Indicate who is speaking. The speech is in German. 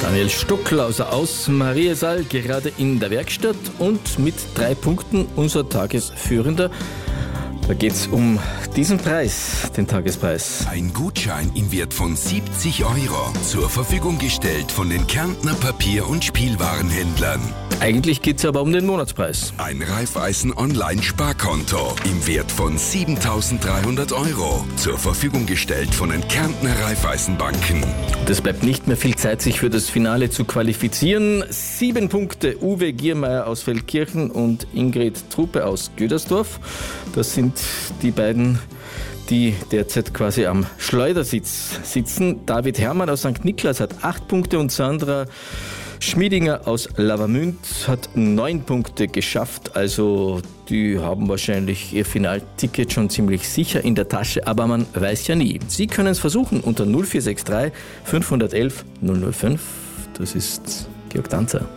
Speaker 1: Daniel Stocklauser aus Mariesal, gerade in der Werkstatt und mit 3 Punkten unser Tagesführender. Da geht's um diesen Preis, den Tagespreis.
Speaker 2: Ein Gutschein im Wert von 70 € zur Verfügung gestellt von den Kärntner Papier- und Spielwarenhändlern.
Speaker 1: Eigentlich geht's aber um den Monatspreis.
Speaker 2: Ein Raiffeisen-Online-Sparkonto im Wert von 7.300 € zur Verfügung gestellt von den Kärntner Raiffeisenbanken.
Speaker 1: Und es bleibt nicht mehr viel Zeit, sich für das Finale zu qualifizieren. 7 Punkte, Uwe Giermeier aus Feldkirchen und Ingrid Truppe aus Gödersdorf. Das sind die beiden, die derzeit quasi am Schleudersitz sitzen. David Herrmann aus St. Niklas hat 8 Punkte und Sandra Schmiedinger aus Lavamünd hat 9 Punkte geschafft. Also die haben wahrscheinlich ihr Finalticket schon ziemlich sicher in der Tasche, aber man weiß ja nie. Sie können es versuchen unter 0463 511 005. Das ist Georg Danzer.